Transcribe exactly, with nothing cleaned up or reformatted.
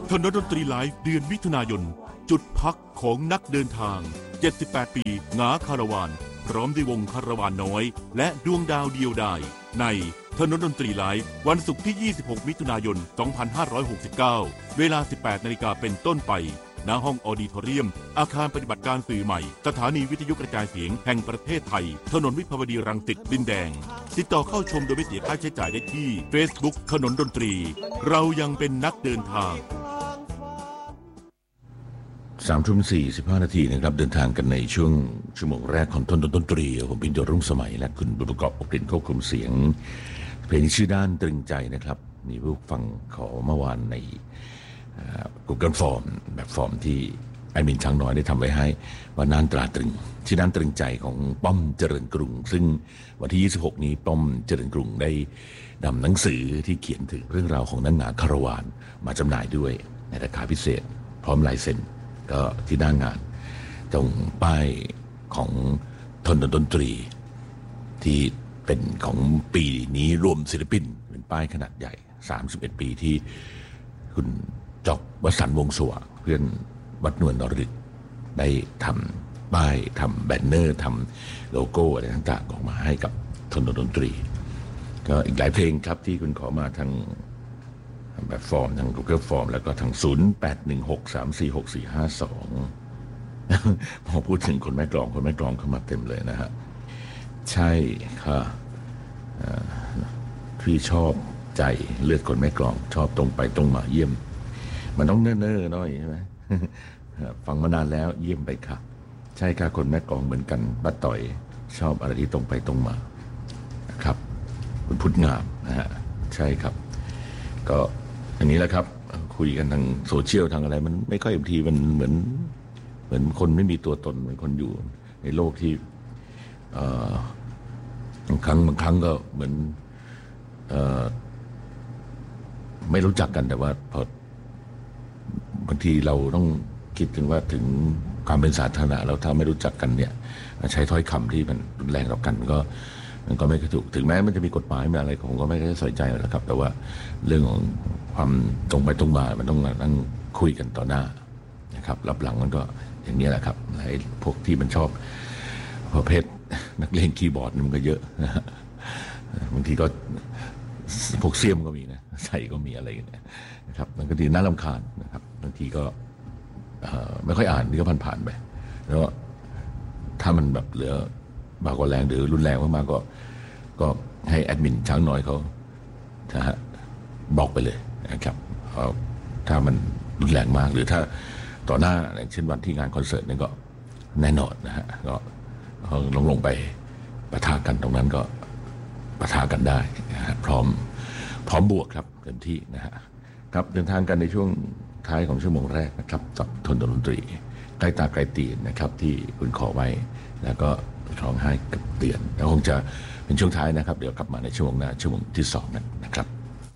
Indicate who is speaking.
Speaker 1: ถนนดนตรีไลฟ์เดือนมิถุนายนจุดพักของนักเดินทางเจ็ดสิบแปดปีหงาคาราวานพร้อมด้วยวงคาราวานน้อยและดวงดาวเดียวดายในถนนดนตรีไลฟ์วันศุกร์ที่ยี่สิบหกมิถุนายนสองพันห้าร้อยหกสิบเก้าเวลา สิบแปดนาฬิกาเป็นต้นไปณห้องออดิทอเรียมอาคารปฏิบัติการสื่อใหม่สถานีวิทยุกระจายเสียงแห่งประเทศไทยถนนวิภาวดีรังสิตดินแดงติดต่อเข้าชมโดยไม่เสียค่าใช้จ่ายได้ที่ Facebook ถนนดนตรีเรายังเป็นนักเดินทาง
Speaker 2: สามทุ่มสี่สิบห้านาทีนะครับเดินทางกันในช่วงชั่วโมงแรกของต้นดนตรีผมปินโดรุ่งสมัยและคุณบุญประกอบกลิ่นควบคุมเสียงเพลงชื่อด้านตรึงใจนะครับนี่ผู้ฟังขอเมื่อวานใน Google Form แบบฟอร์มที่แอดมินช้างน้อยได้ทำไว้ให้ว่าน่านตราตรึงชื่อด้านตรึงใจของป้อมเจริญกรุงซึ่งวันที่ยี่สิบหกนี้ป้อมเจริญกรุงได้นำหนังสือที่เขียนถึงเรื่องราวของนักหนาคารวานมาจำหน่ายด้วยในราคาพิเศษพร้อมลายเซ็นก็ที่หน้างานตรงป้ายของถนนดนตรีที่เป็นของปีนี้รวมศิลปินเป็นป้ายขนาดใหญ่สามสิบเอ็ดปีที่คุณจอกวสันต์วงศ์สว่างเพื่อนวัดนวลนฤทธิ์ได้ทำป้ายทำแบนเนอร์ทำโลโก้อะไรต่างๆออกมาให้กับถนนดนตรีก็อีกหลายเพลงครับที่คุณขอมาทางแบบฟอร์มทาง Google Form แล้วก็ทางศูนย์ แปด หนึ่ง หก สาม สี่ หก สี่ ห้า สองพอพูดถึงคนแม่กลองคนแม่กลองเข้ามาเต็มเลยนะฮะใช่ค่ะพี่ชอบใจเลือดคนแม่กลองชอบตรงไปตรงมาเยี่ยมมันต้องเนิ่นๆหน่อยใช่ไหมฟังมานานแล้วเยี่ยมไปค่ะใช่ค่ะคนแม่กลองเหมือนกันป้าต่อยชอบอะไรที่ตรงไปตรงมานะครับคุณพุทธงามนะฮะใช่ครับก็อันนี้แหละครับคุยกันทางโซเชียลทางอะไรมันไม่ค่อยบางทีมันเหมือนเหมือนคนไม่มีตัวตนเหมือนคนอยู่ในโลกที่บางครั้งบางครั้งก็เหมือนไม่รู้จักกันแต่ว่าพอบางทีเราต้องคิดถึงว่าถึงความเป็นสาธารณะแล้วถ้าไม่รู้จักกันเนี่ยใช้ถ้อยคำที่มันรุนแรงต่อกันก็มันก็ไม่ถูกถึงแม้มันจะมีกฎหมายมีอะไรผมก็ไม่ได้ใส่ใจหรอกครับแต่ว่าเรื่องของความตรงไปตรงมามันต้องนั่งคุยกันต่อหน้านะครับรับหลังมันก็อย่างนี้แหละครับไอ้พวกที่มันชอบประเภทนักเล่นคีย์บอร์ดมันก็เยอะนะบางทีก็พวกเสียมก็มีนะใส่ก็มีอะไรกันนะครับมันก็ดีน่ารำคาญนะครับบางทีก็ไม่ค่อยอ่านนี่ก็ผ่านๆไปแล้วถ้ามันแบบเหลือบากกว่าแรงหรือรุนแรงมากๆก็ก็ให้แอดมินช้างน้อยเขานะฮะบอกไปเลยนะครับถ้ามันรุนแรงมากหรือถ้าต่อหน้าอย่างเช่นวันที่งานคอนเสิร์ตนี่ก็แน่นอนนะฮะก็ลงลงไปปะทะกันตรงนั้นก็ปะทะกันได้นะฮะพร้อมพร้อมบวกครับเต็มที่นะฮะครับเดินทางกันในช่วงท้ายของชั่วโมงแรกนะครับกับทนดนตรีใกล้ตาไกลตีนนะครับที่คุณขอไว้แล้วก็ร้องไห้กับเตือนแล้วคงจะเป็นช่วงท้ายนะครับเดี๋ยวกลับมาในช่วงหน้าช่วงที่สองนะครับ